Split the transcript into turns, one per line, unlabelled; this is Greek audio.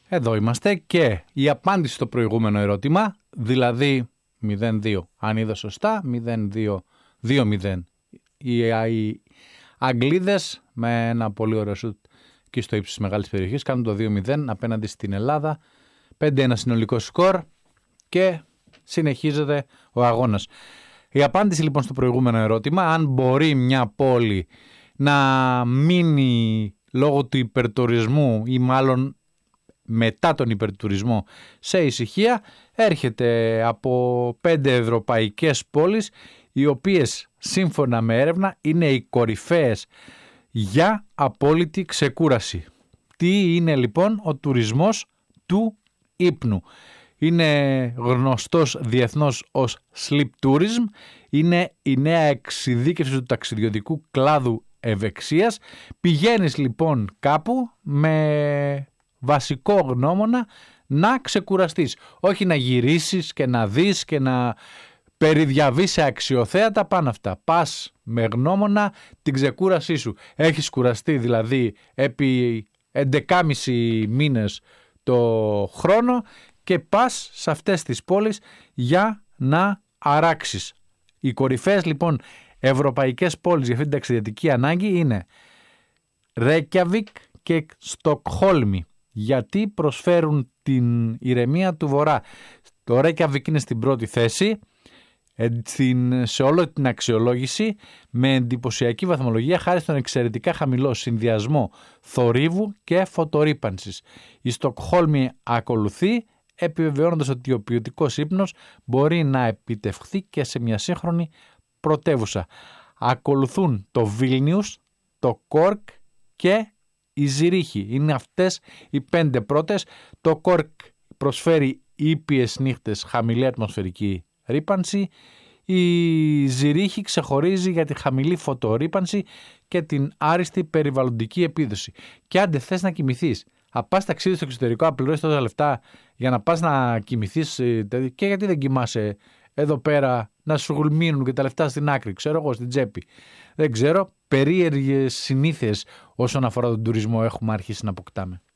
Εδώ είμαστε και η απάντηση στο προηγούμενο ερώτημα, δηλαδή 0-2. Αν είδα σωστά, 0-2-2-0. Οι Αγγλίδες με ένα πολύ ωραίο σουτ και στο ύψος της μεγάλης περιοχής κάνουν το 2-0 απέναντι στην Ελλάδα. 5-1 συνολικό σκορ και συνεχίζεται ο αγώνας. Η απάντηση λοιπόν στο προηγούμενο ερώτημα, αν μπορεί μια πόλη να μείνει λόγω του υπερτουρισμού ή μάλλον μετά τον υπερτουρισμό σε ησυχία, έρχεται από 5 ευρωπαϊκές πόλεις οι οποίες σύμφωνα με έρευνα είναι οι κορυφαίες για απόλυτη ξεκούραση. Τι είναι λοιπόν ο τουρισμός του ύπνου? Είναι γνωστός διεθνώς ως sleep tourism, είναι η νέα εξειδίκευση του ταξιδιωτικού κλάδου ευεξίας. Πηγαίνεις λοιπόν κάπου με βασικό γνώμονα να ξεκουραστείς, όχι να γυρίσεις και να δεις και να περιδιαβείς σε αξιοθέατα πάνω αυτά. Πας με γνώμονα την ξεκούρασή σου. Έχεις κουραστεί δηλαδή επί 11,5 μήνες το χρόνο και πας σε αυτές τις πόλεις για να αράξεις. Οι κορυφαίες λοιπόν ευρωπαϊκές πόλεις για αυτή την ταξιδιωτική ανάγκη είναι Ρέικιαβικ και Στοκχόλμη, γιατί προσφέρουν την ηρεμία του βορρά. Το Ρέικιαβικ είναι στην πρώτη θέση σε όλη την αξιολόγηση με εντυπωσιακή βαθμολογία χάρη στον εξαιρετικά χαμηλό συνδυασμό θορύβου και φωτορύπανσης. Η Στοκχόλμη ακολουθεί, επιβεβαιώνοντας ότι ο ποιοτικός ύπνος μπορεί να επιτευχθεί και σε μια σύγχρονη πρωτεύουσα. Ακολουθούν το Βίλνιους, το Κόρκ και η Ζηρίχη. Είναι αυτές οι 5 πρώτες. Το Κόρκ προσφέρει ήπιες νύχτες, χαμηλή ατμοσφαιρική ρύπανση. Η Ζηρίχη ξεχωρίζει για τη χαμηλή φωτορύπανση και την άριστη περιβαλλοντική επίδοση. Και αν δεν θες να κοιμηθείς, πας ταξίδι στο εξωτερικό, απληρώσεις τόσα λεφτά για να πας να κοιμηθείς, και γιατί δεν κοιμάσαι εδώ πέρα να σου γουλμίνουν και τα λεφτά στην άκρη, ξέρω εγώ, στην τσέπη. Δεν ξέρω, περίεργες συνήθειες όσον αφορά τον τουρισμό έχουμε αρχίσει να αποκτάμε.